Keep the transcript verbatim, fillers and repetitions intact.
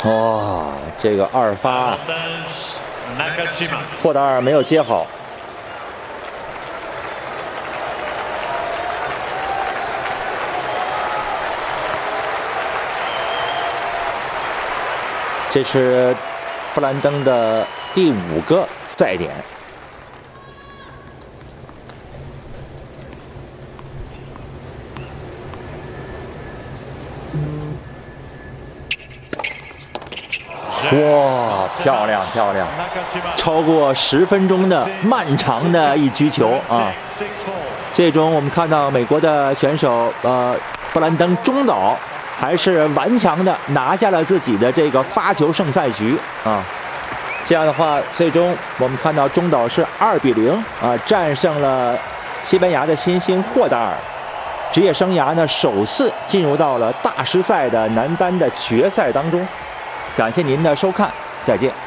哇、哦，这个二发，霍达尔没有接好。这是布兰登的第五个赛点。哇，漂亮漂亮！超过十分钟的漫长的一局球啊！最终我们看到美国的选手呃布兰登中岛还是顽强的拿下了自己的这个发球胜赛局啊！这样的话，最终我们看到中岛是二比零啊战胜了西班牙的新星霍达尔，职业生涯呢首次进入到了大师赛的男单的决赛当中。感谢您的收看，再见。